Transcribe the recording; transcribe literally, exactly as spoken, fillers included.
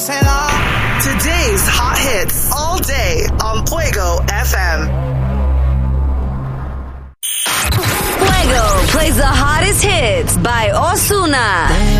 Today's hot hits all day on Fuego F M. Fuego plays the hottest hits by Ozuna.